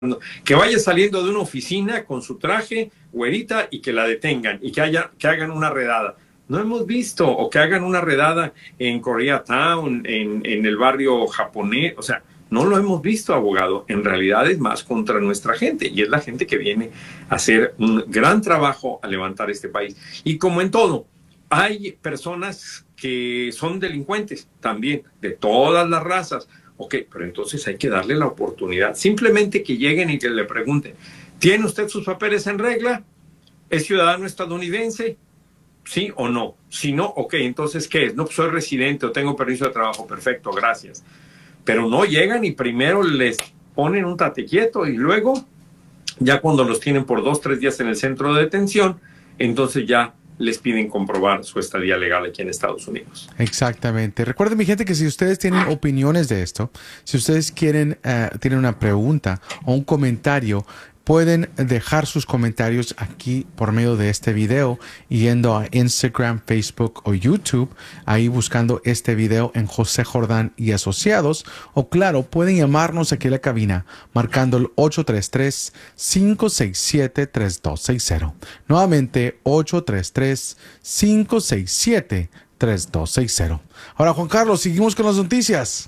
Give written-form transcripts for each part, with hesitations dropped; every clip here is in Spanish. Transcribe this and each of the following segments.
Que vaya saliendo de una oficina con su traje, güerita, y que la detengan y que hagan una redada. No hemos visto, o que hagan una redada en Koreatown, en el barrio japonés, o sea, no lo hemos visto, abogado. En realidad es más contra nuestra gente, y es la gente que viene a hacer un gran trabajo a levantar este país. Y como en todo, hay personas que son delincuentes también, de todas las razas. Ok, pero entonces hay que darle la oportunidad. Simplemente que lleguen y que le pregunten, ¿tiene usted sus papeles en regla? ¿Es ciudadano estadounidense? ¿Sí o no? Si no, ok, entonces ¿qué es? No, pues soy residente o tengo permiso de trabajo. Perfecto, gracias. Pero no llegan y primero les ponen un tate quieto y luego, ya cuando los tienen por 2, 3 días en el centro de detención, entonces ya les piden comprobar su estadía legal aquí en Estados Unidos. Exactamente. Recuerden, mi gente, que si ustedes tienen opiniones de esto, si ustedes tienen una pregunta o un comentario, pueden dejar sus comentarios aquí por medio de este video, yendo a Instagram, Facebook o YouTube, ahí buscando este video en José Jordán y Asociados, o claro, pueden llamarnos aquí a la cabina marcando el 833-567-3260. Nuevamente, 833-567-3260. Ahora, Juan Carlos, seguimos con las noticias.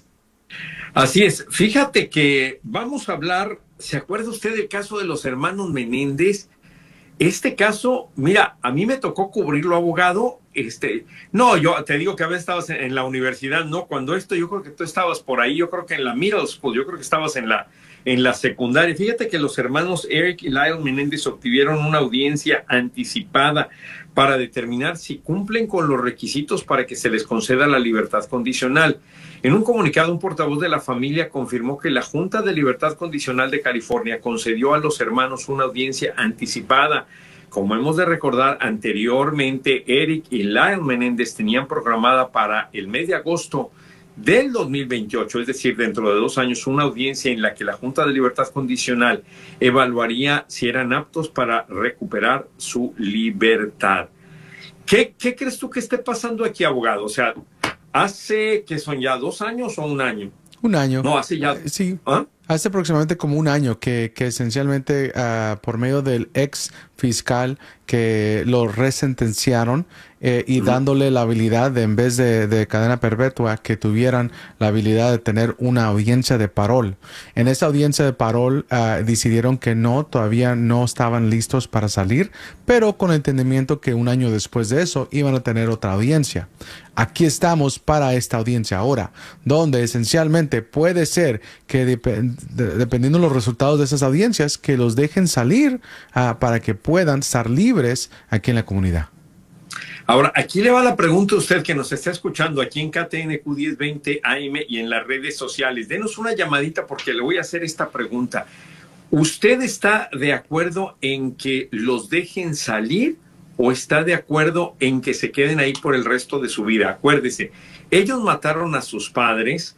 Así es. Fíjate que vamos a hablar, ¿se acuerda usted del caso de los hermanos Menéndez? Este caso, mira, a mí me tocó cubrirlo, abogado. No, yo te digo que a veces estabas en la universidad, ¿no? Cuando yo creo que tú estabas por ahí, yo creo que en la middle school, yo creo que estabas en la secundaria. Fíjate que los hermanos Eric y Lyle Menéndez obtuvieron una audiencia anticipada para determinar si cumplen con los requisitos para que se les conceda la libertad condicional. En un comunicado, un portavoz de la familia confirmó que la Junta de Libertad Condicional de California concedió a los hermanos una audiencia anticipada. Como hemos de recordar, anteriormente Eric y Lyle Menéndez tenían programada para el mes de agosto del 2028, es decir, dentro de 2 años, una audiencia en la que la Junta de Libertad Condicional evaluaría si eran aptos para recuperar su libertad. ¿Qué crees tú que esté pasando aquí, abogado? O sea, ¿hace que son ya 2 años o 1 año? Un año. No, hace ya... Sí. ¿Ah? Hace aproximadamente como 1 año que esencialmente por medio del ex fiscal que lo resentenciaron y dándole la habilidad de, en vez de cadena perpetua, que tuvieran la habilidad de tener una audiencia de parol. En esa audiencia de parol decidieron que todavía no estaban listos para salir, pero con entendimiento que 1 año después de eso iban a tener otra audiencia. Aquí estamos para esta audiencia ahora, donde esencialmente puede ser que dependiendo de los resultados de esas audiencias, que los dejen salir para que puedan estar libres aquí en la comunidad. Ahora, aquí le va la pregunta a usted que nos está escuchando aquí en KTNQ 1020 AM y en las redes sociales. Denos una llamadita porque le voy a hacer esta pregunta. ¿Usted está de acuerdo en que los dejen salir o está de acuerdo en que se queden ahí por el resto de su vida? Acuérdese, ellos mataron a sus padres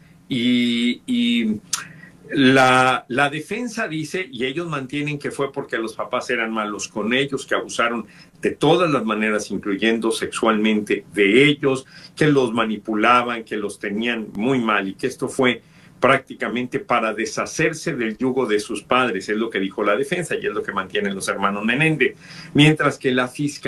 y la defensa dice, y ellos mantienen que fue porque los papás eran malos con ellos, que abusaron de todas las maneras, incluyendo sexualmente de ellos, que los manipulaban, que los tenían muy mal y que esto fue prácticamente para deshacerse del yugo de sus padres, es lo que dijo la defensa y es lo que mantienen los hermanos Menéndez. Mientras que la fiscalía